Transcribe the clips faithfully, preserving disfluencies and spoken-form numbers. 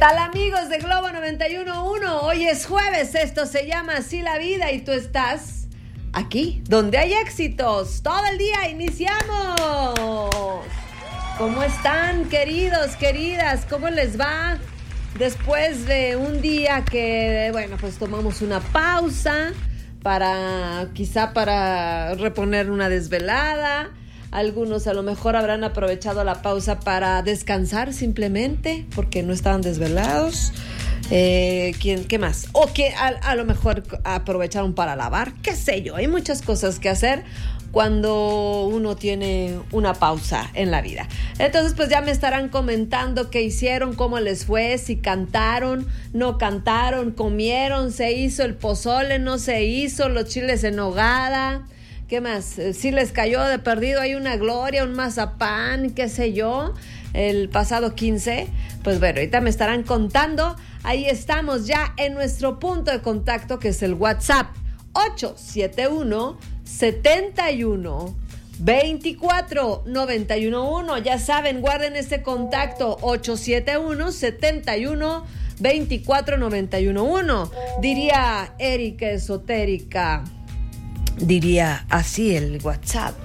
tal, amigos de Globo noventa y uno punto uno? Hoy es jueves, esto se llama Así la Vida y tú estás aquí, donde hay éxitos. Todo el día iniciamos. ¿Cómo están, queridos, queridas? ¿Cómo les va? Después de un día que, bueno, pues tomamos una pausa para, quizá para reponer una desvelada. Algunos a lo mejor habrán aprovechado la pausa para descansar simplemente porque no estaban desvelados. Eh, ¿quién, ¿Qué más? O que a, a lo mejor aprovecharon para lavar, qué sé yo. Hay muchas cosas que hacer cuando uno tiene una pausa en la vida. Entonces, pues ya me estarán comentando qué hicieron, cómo les fue, si cantaron, no cantaron, comieron, se hizo el pozole, no se hizo, los chiles en nogada. ¿Qué más? Si les cayó de perdido hay una gloria, un mazapán, qué sé yo, el pasado quince. Pues bueno, ahorita me estarán contando. Ahí estamos ya en nuestro punto de contacto, que es el WhatsApp ocho siete uno, siete uno, dos cuatro nueve uno uno. Ya saben, guarden este contacto ocho siete uno, siete uno, dos cuatro nueve uno uno. Diría Erika Esotérica. Diría así el WhatsApp.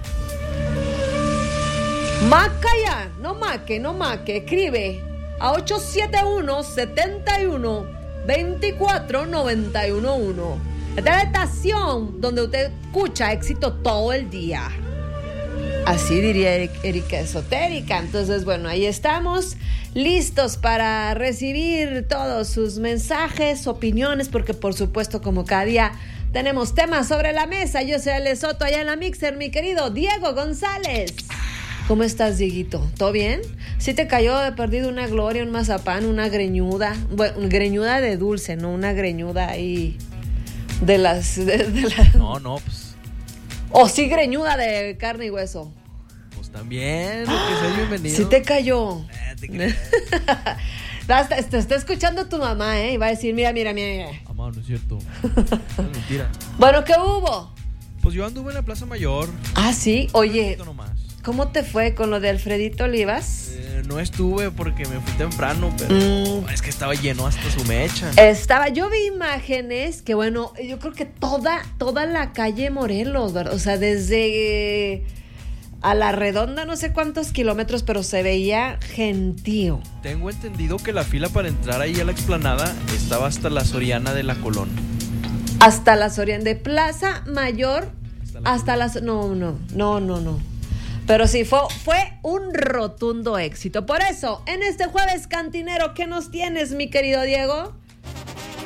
Maca ya, no maque, no maque, escribe a ocho siete uno, siete uno, dos cuatro nueve uno uno. Esta es la estación donde usted escucha éxito todo el día. Así diría Erika Esotérica. Entonces, bueno, ahí estamos, listos para recibir todos sus mensajes, opiniones, porque por supuesto, como cada día tenemos temas sobre la mesa. Yo soy Ale Soto, allá en la Mixer, mi querido Diego González. ¿Cómo estás, Dieguito? ¿Todo bien? ¿Sí te cayó de perdido una gloria, un mazapán, una greñuda? Bueno, greñuda de dulce, no una greñuda ahí de las... De, de la... No, no, pues... ¿O sí greñuda de carne y hueso? Pues también, que seas bienvenido. ¿Sí te cayó? Eh, te crees. Te está escuchando tu mamá, ¿eh? Y va a decir, mira, mira, mira. Mamá, no es cierto. Es mentira. Bueno, ¿qué hubo? Pues yo anduve en la Plaza Mayor. Ah, sí. Oye, nomás. ¿Cómo te fue con lo de Alfredito Olivas? Eh, no estuve porque me fui temprano, pero Mm. es que estaba lleno hasta su mecha. Estaba, yo vi imágenes que, bueno, yo creo que toda, toda la calle Morelos, ¿verdad? O sea, desde a la Redonda, no sé cuántos kilómetros, pero se veía gentío. Tengo entendido que la fila para entrar ahí a la explanada estaba hasta la Soriana de la Colón. Hasta la Soriana de Plaza Mayor, hasta, la hasta las... No, no, no, no, no. Pero sí, fue, fue un rotundo éxito. Por eso, en este jueves cantinero, ¿qué nos tienes, mi querido Diego?